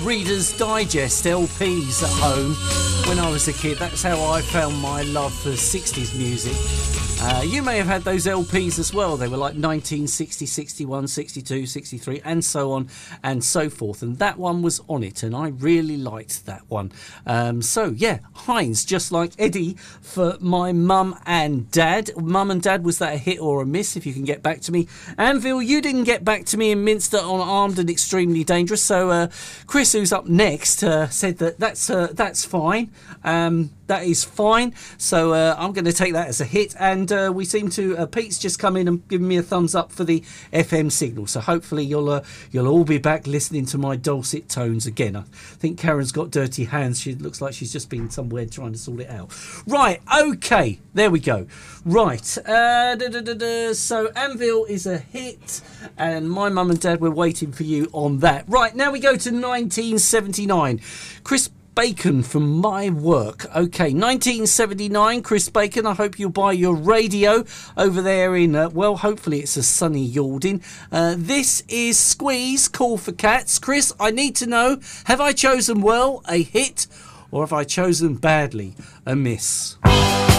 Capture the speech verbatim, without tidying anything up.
Reader's Digest L Ps at home when I was a kid. That's how I found my love for sixties music. Uh, you may have had those L Ps as well. They were like nineteen sixty, sixty-one, sixty-two, sixty-three, and so on and so forth. And that one was on it, and I really liked that one. Um, so, yeah, Heinz, just like Eddie, for my mum and dad. Mum and dad, was that a hit or a miss, if you can get back to me? Anvil, you didn't get back to me in Minster on Armed and Extremely Dangerous. So, uh, Chris, who's up next, uh, said that that's, uh, that's fine. Um, that is fine. So, uh, I'm going to take that as a hit. And uh, we seem to uh, Pete's just come in and given me a thumbs up for the F M signal, so hopefully you'll uh, you'll all be back listening to my dulcet tones again. I think Karen's got dirty hands. She looks like she's just been somewhere trying to sort it out. Right, okay, there we go. Right, uh, da, da, da, da. So Anvil is a hit, and my mum and dad were waiting for you on that. Right, now we go to nineteen seventy-nine. Chris Bacon from My Work. Okay, nineteen seventy-nine, Chris Bacon. I hope you'll buy your radio over there in, uh, well, hopefully it's a sunny Yalding. Uh, this is Squeeze, Call for Cats. Chris, I need to know, have I chosen well, a hit, or have I chosen badly, a miss?